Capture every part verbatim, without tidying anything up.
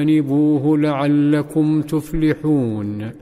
فاجتنبوه لعلكم تفلحون.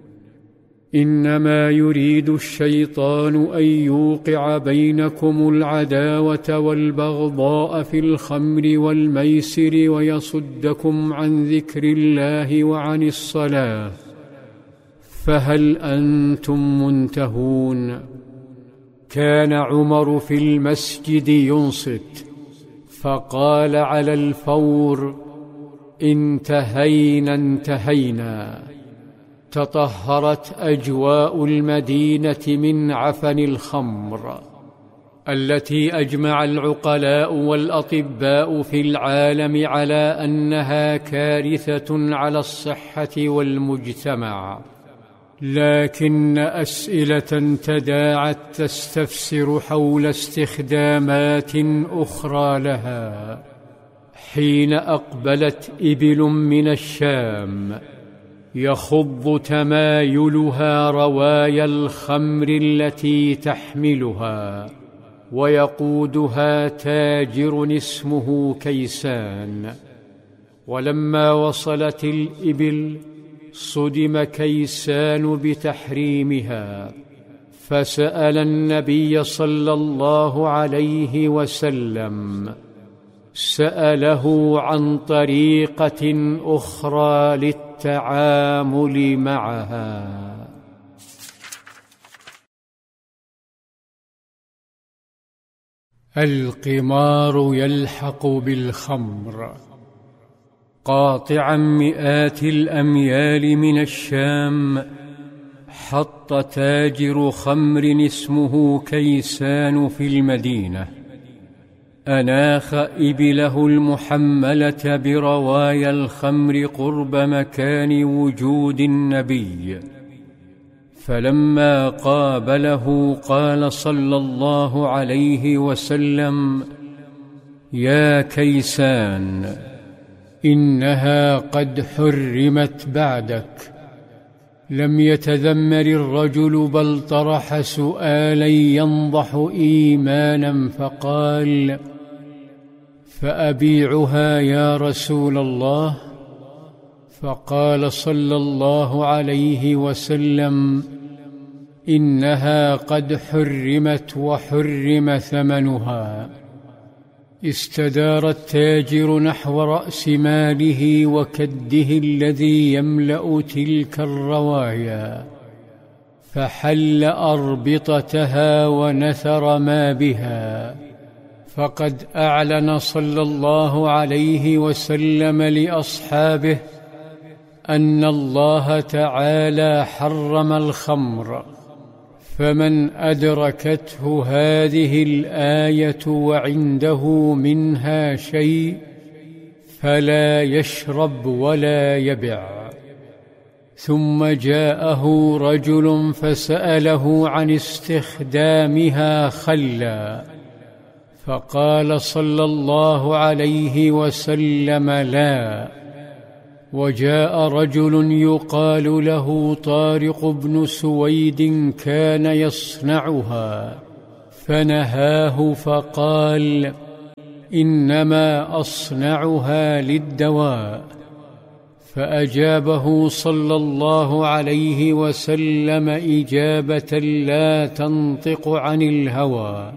إنما يريد الشيطان أن يوقع بينكم العداوة والبغضاء في الخمر والميسر ويصدكم عن ذكر الله وعن الصلاة، فهل أنتم منتهون؟ كان عمر في المسجد ينصت، فقال على الفور: انتهينا انتهينا. تطهرت أجواء المدينة من عفن الخمر التي أجمع العقلاء والأطباء في العالم على أنها كارثة على الصحة والمجتمع، لكن أسئلة تداعت تستفسر حول استخدامات أخرى لها حين أقبلت إبل من الشام يخض تمايلها روايا الخمر التي تحملها، ويقودها تاجر اسمه كيسان. ولما وصلت الإبل صدم كيسان بتحريمها، فسأل النبي صلى الله عليه وسلم، سأله عن طريقة أخرى للتعامل معها. القمار يلحق بالخمر. قاطعا مئات الأميال من الشام، حط تاجر خمر اسمه كيسان في المدينة، أناخ إبله المحملة بروايا الخمر قرب مكان وجود النبي، فلما قابله قال صلى الله عليه وسلم: يا كيسان، إنها قد حرمت بعدك. لم يتذمر الرجل، بل طرح سؤالا ينضح إيمانا فقال: فأبيعها يا رسول الله؟ فقال صلى الله عليه وسلم: إنها قد حرمت وحرم ثمنها. استدار التاجر نحو رأس ماله وكده الذي يملأ تلك الروايا، فحل أربطتها ونثر ما بها، فقد أعلن صلى الله عليه وسلم لأصحابه أن الله تعالى حرم الخمر، فمن أدركته هذه الآية وعنده منها شيء فلا يشرب ولا يبع. ثم جاءه رجل فسأله عن استخدامها خلا، فقال صلى الله عليه وسلم: لا. وجاء رجل يقال له طارق بن سويد كان يصنعها، فنهاه فقال: إنما أصنعها للدواء. فأجابه صلى الله عليه وسلم إجابة لا تنطق عن الهوى،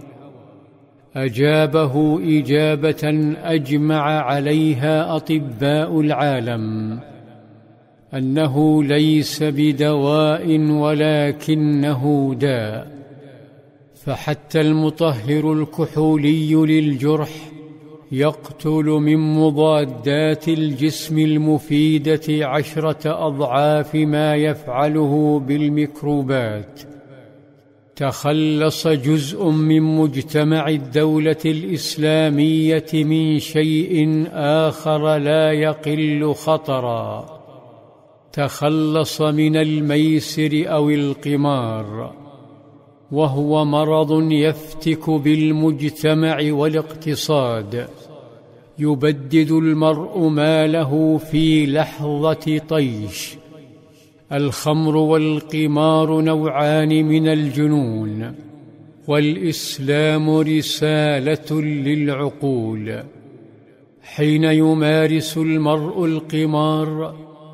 أجابه إجابة أجمع عليها أطباء العالم، أنه ليس بدواء ولكنه داء. فحتى المطهر الكحولي للجرح يقتل من مضادات الجسم المفيدة عشرة أضعاف ما يفعله بالميكروبات. تخلص جزء من مجتمع الدولة الإسلامية من شيء آخر لا يقل خطرا، تخلص من الميسر أو القمار، وهو مرض يفتك بالمجتمع والاقتصاد، يبدد المرء ماله في لحظة طيش. الخمر والقمار نوعان من الجنون، والإسلام رسالة للعقول. حين يمارس المرء القمار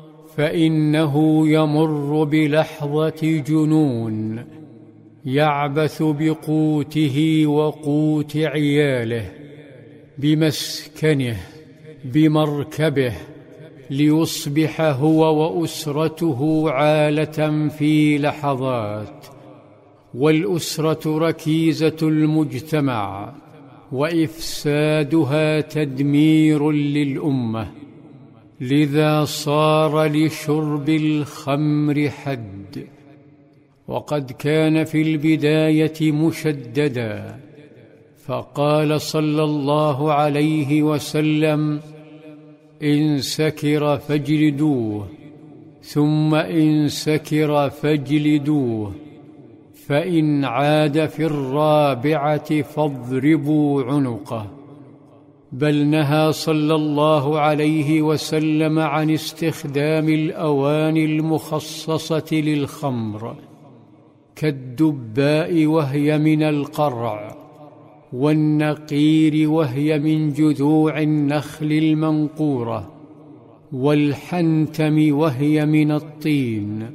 فإنه يمر بلحظة جنون، يعبث بقوته وقوت عياله، بمسكنه، بمركبه، ليصبح هو وأسرته عالة في لحظات. والأسرة ركيزة المجتمع، وإفسادها تدمير للأمة، لذا صار لشرب الخمر حد. وقد كان في البداية مشددا، فقال صلى الله عليه وسلم: إن سكر فاجلدوه، ثم إن سكر فاجلدوه، فإن عاد في الرابعة فاضربوا عنقه. بل نهى صلى الله عليه وسلم عن استخدام الأواني المخصصة للخمر كالدباء وهي من القرع، والنقير وهي من جذوع النخل المنقورة، والحنتم وهي من الطين،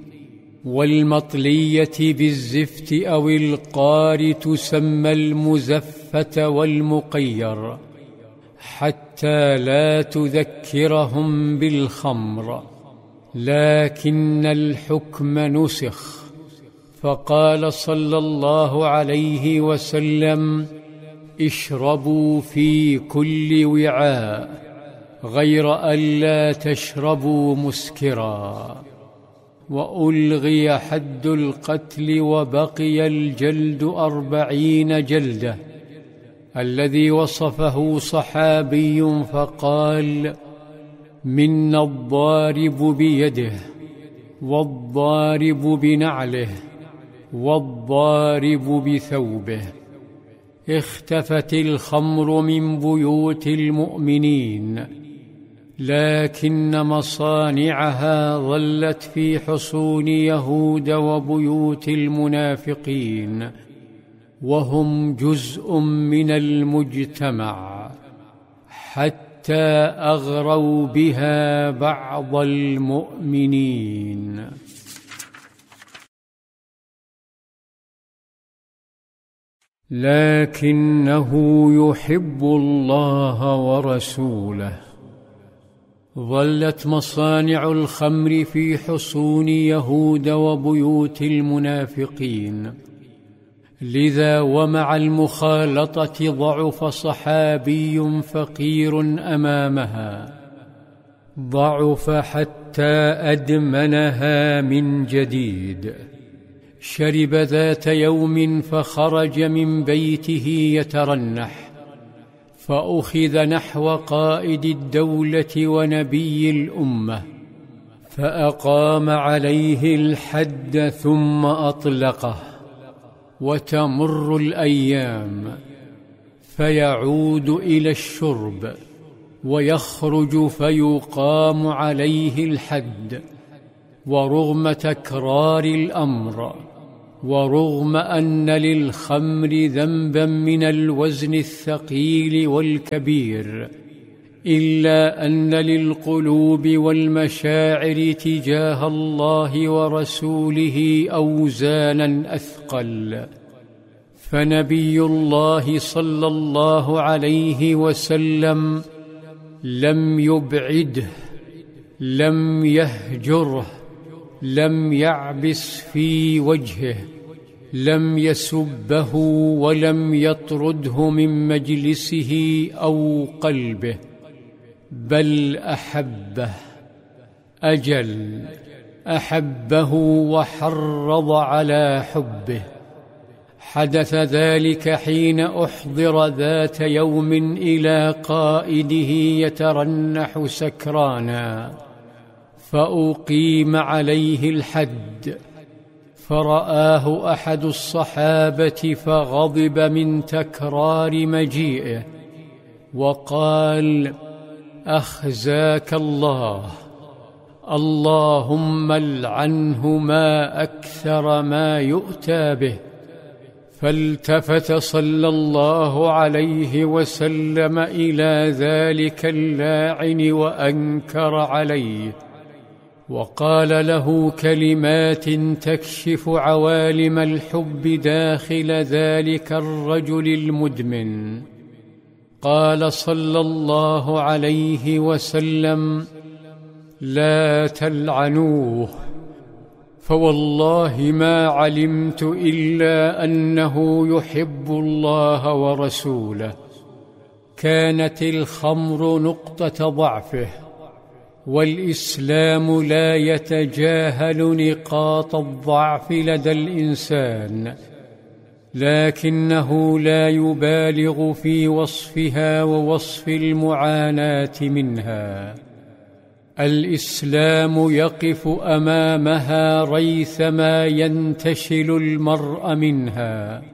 والمطلية بالزفت أو القار تسمى المزفة والمقير، حتى لا تذكرهم بالخمر. لكن الحكم نسخ، فقال صلى الله عليه وسلم: اشربوا في كل وعاء، غير ألا تشربوا مسكرا. وألغي حد القتل وبقي الجلد أربعين جلدة، الذي وصفه صحابي فقال: منا الضارب بيده، والضارب بنعله، والضارب بثوبه. اختفت الخمر من بيوت المؤمنين، لكن مصانعها ظلت في حصون يهود وبيوت المنافقين، وهم جزء من المجتمع، حتى أغروا بها بعض المؤمنين. لكنه يحب الله ورسوله. ظلت مصانع الخمر في حصون يهود وبيوت المنافقين، لذا ومع المخالطة ضعف صحابي فقير أمامها، ضعف حتى أدمنها من جديد. شرب ذات يوم فخرج من بيته يترنح، فأخذ نحو قائد الدولة ونبي الأمة، فأقام عليه الحد ثم أطلقه. وتمر الأيام، فيعود إلى الشرب، ويخرج فيقام عليه الحد. ورغم تكرار الأمر، ورغم أن للخمر ذنبا من الوزن الثقيل والكبير، إلا أن للقلوب والمشاعر تجاه الله ورسوله أوزانا أثقل. فنبي الله صلى الله عليه وسلم لم يبعده، لم يهجره، لم يعبس في وجهه، لم يسبه، ولم يطرده من مجلسه أو قلبه، بل أحبه. أجل أحبه وحرض على حبه. حدث ذلك حين أحضر ذات يوم إلى قائده يترنح سكرانا، فأقيم عليه الحد، فرآه أحد الصحابة فغضب من تكرار مجيئه، وقال: أخزاك الله، اللهم العنه، ما أكثر ما يؤتى به. فالتفت صلى الله عليه وسلم إلى ذلك اللاعن وأنكر عليه، وقال له كلمات تكشف عوالم الحب داخل ذلك الرجل المدمن. قال صلى الله عليه وسلم: لا تلعنوه، فوالله ما علمت إلا أنه يحب الله ورسوله. كانت الخمر نقطة ضعفه، والإسلام لا يتجاهل نقاط الضعف لدى الإنسان، لكنه لا يبالغ في وصفها ووصف المعاناة منها. الإسلام يقف أمامها ريثما ينتشل المرء منها،